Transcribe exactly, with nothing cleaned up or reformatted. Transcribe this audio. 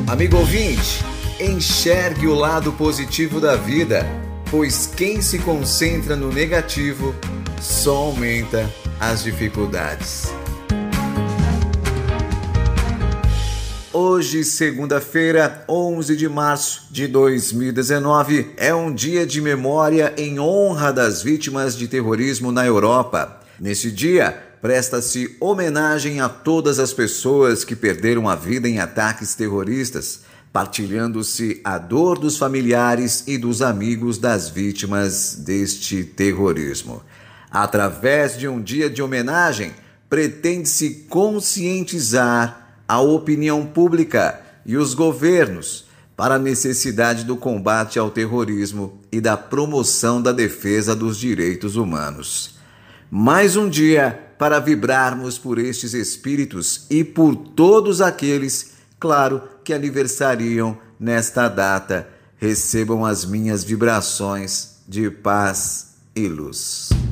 Amigo ouvinte, enxergue o lado positivo da vida, pois quem se concentra no negativo só aumenta as dificuldades. Hoje, segunda-feira, onze de março de dois mil e dezenove, é um dia de memória em honra das vítimas de terrorismo na Europa. Nesse dia, presta-se homenagem a todas as pessoas que perderam a vida em ataques terroristas, partilhando-se a dor dos familiares e dos amigos das vítimas deste terrorismo. Através de um dia de homenagem, pretende-se conscientizar a opinião pública e os governos para a necessidade do combate ao terrorismo e da promoção da defesa dos direitos humanos. Mais um dia para vibrarmos por estes espíritos e por todos aqueles, claro, que aniversariam nesta data. Recebam as minhas vibrações de paz e luz.